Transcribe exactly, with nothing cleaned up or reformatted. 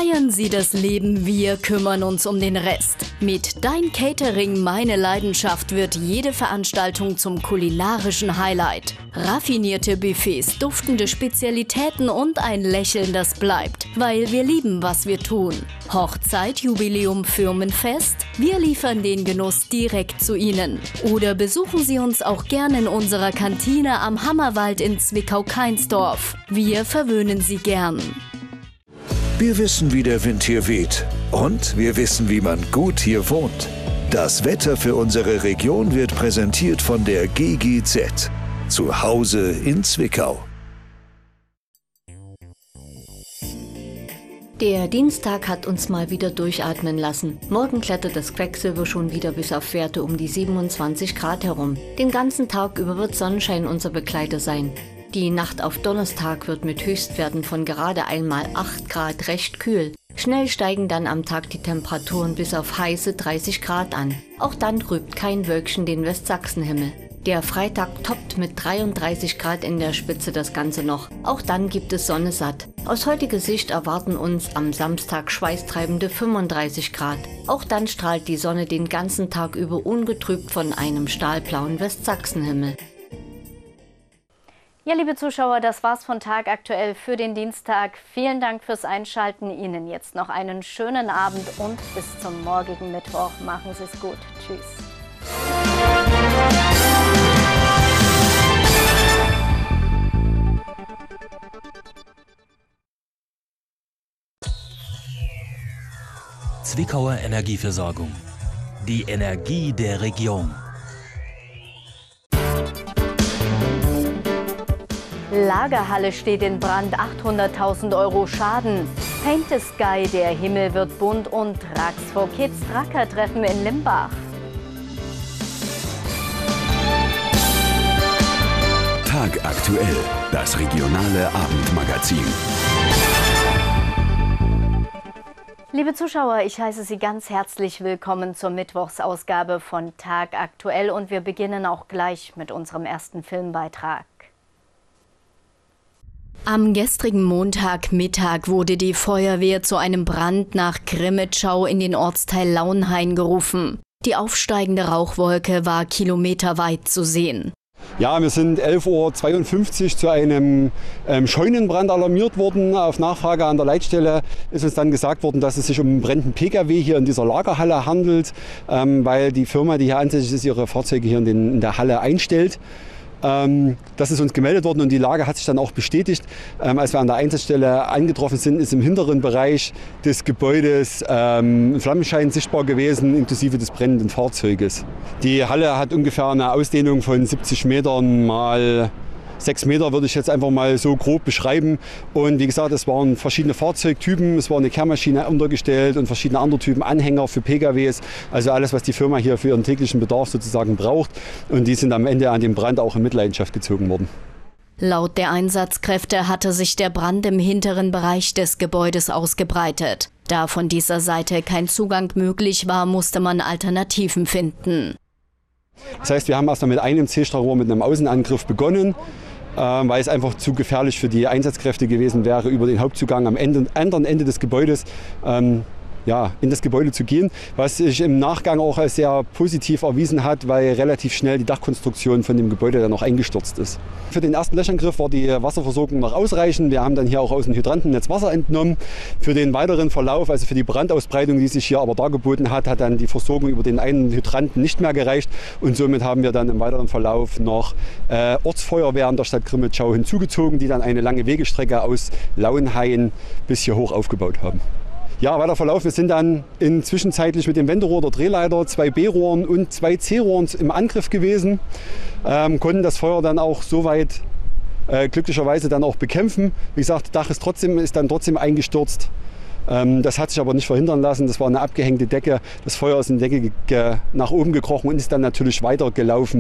Feiern Sie das Leben, wir kümmern uns um den Rest. Mit Dein Catering, meine Leidenschaft wird jede Veranstaltung zum kulinarischen Highlight. Raffinierte Buffets, duftende Spezialitäten und ein Lächeln, das bleibt, weil wir lieben, was wir tun. Hochzeit, Jubiläum, Firmenfest? Wir liefern den Genuss direkt zu Ihnen. Oder besuchen Sie uns auch gerne in unserer Kantine am Hammerwald in Zwickau-Kainsdorf. Wir verwöhnen Sie gern. Wir wissen, wie der Wind hier weht. Und wir wissen, wie man gut hier wohnt. Das Wetter für unsere Region wird präsentiert von der G G Z. Zu Hause in Zwickau. Der Dienstag hat uns mal wieder durchatmen lassen. Morgen klettert das Quecksilber schon wieder bis auf Werte um die siebenundzwanzig Grad herum. Den ganzen Tag über wird Sonnenschein unser Begleiter sein. Die Nacht auf Donnerstag wird mit Höchstwerten von gerade einmal acht Grad recht kühl. Schnell steigen dann am Tag die Temperaturen bis auf heiße dreißig Grad an. Auch dann trübt kein Wölkchen den Westsachsenhimmel. Der Freitag toppt mit dreiunddreißig Grad in der Spitze das Ganze noch. Auch dann gibt es Sonne satt. Aus heutiger Sicht erwarten uns am Samstag schweißtreibende fünfunddreißig Grad. Auch dann strahlt die Sonne den ganzen Tag über ungetrübt von einem stahlblauen Westsachsenhimmel. Ja, liebe Zuschauer, das war's von Tag aktuell für den Dienstag. Vielen Dank fürs Einschalten. Ihnen jetzt noch einen schönen Abend und bis zum morgigen Mittwoch. Machen Sie es gut. Tschüss. Zwickauer Energieversorgung. Die Energie der Region. Lagerhalle steht in Brand, achthunderttausend Euro Schaden. Paint the Sky, der Himmel wird bunt und Rax for Kids Tracker-Treffen in Limbach. Tag aktuell, das regionale Abendmagazin. Liebe Zuschauer, ich heiße Sie ganz herzlich willkommen zur Mittwochsausgabe von Tag aktuell und wir beginnen auch gleich mit unserem ersten Filmbeitrag. Am gestrigen Montagmittag wurde die Feuerwehr zu einem Brand nach Grimmitschau in den Ortsteil Launhain gerufen. Die aufsteigende Rauchwolke war kilometerweit zu sehen. Ja, wir sind elf Uhr zweiundfünfzig zu einem ähm, Scheunenbrand alarmiert worden. Auf Nachfrage an der Leitstelle ist uns dann gesagt worden, dass es sich um einen brennenden P K W hier in dieser Lagerhalle handelt, ähm, weil die Firma, die hier ansässig ist, ihre Fahrzeuge hier in, den, in der Halle einstellt. Ähm, das ist uns gemeldet worden und die Lage hat sich dann auch bestätigt. Ähm, als wir an der Einsatzstelle angetroffen sind, ist im hinteren Bereich des Gebäudes ähm, ein Flammenschein sichtbar gewesen, inklusive des brennenden Fahrzeuges. Die Halle hat ungefähr eine Ausdehnung von siebzig Metern mal sechs Meter, würde ich jetzt einfach mal so grob beschreiben. Und wie gesagt, es waren verschiedene Fahrzeugtypen, es war eine Kehrmaschine untergestellt und verschiedene andere Typen Anhänger für P K Ws. Also alles, was die Firma hier für ihren täglichen Bedarf sozusagen braucht. Und die sind am Ende an dem Brand auch in Mitleidenschaft gezogen worden. Laut der Einsatzkräfte hatte sich der Brand im hinteren Bereich des Gebäudes ausgebreitet. Da von dieser Seite kein Zugang möglich war, musste man Alternativen finden. Das heißt, wir haben erst mal mit einem C-Strahrohr mit einem Außenangriff begonnen, weil es einfach zu gefährlich für die Einsatzkräfte gewesen wäre, über den Hauptzugang am Ende, anderen Ende des Gebäudes ähm, ja, in das Gebäude zu gehen, was sich im Nachgang auch als sehr positiv erwiesen hat, weil relativ schnell die Dachkonstruktion von dem Gebäude dann noch eingestürzt ist. Für den ersten Löschangriff war die Wasserversorgung noch ausreichend. Wir haben dann hier auch aus dem Hydrantennetz Wasser entnommen. Für den weiteren Verlauf, also für die Brandausbreitung, die sich hier aber dargeboten hat, hat dann die Versorgung über den einen Hydranten nicht mehr gereicht. Und somit haben wir dann im weiteren Verlauf noch äh, Ortsfeuerwehren der Stadt Grimmitschau hinzugezogen, die dann eine lange Wegestrecke aus Launhain bis hier hoch aufgebaut haben. Ja, weiter Verlauf. Wir sind dann inzwischenzeitlich mit dem Wenderohr der Drehleiter, zwei B-Rohren und zwei C-Rohren im Angriff gewesen, ähm, konnten das Feuer dann auch soweit äh, glücklicherweise dann auch bekämpfen. Wie gesagt, das Dach ist, trotzdem, ist dann trotzdem eingestürzt. Ähm, das hat sich aber nicht verhindern lassen. Das war eine abgehängte Decke. Das Feuer ist in die Decke nach oben gekrochen und ist dann natürlich weiter gelaufen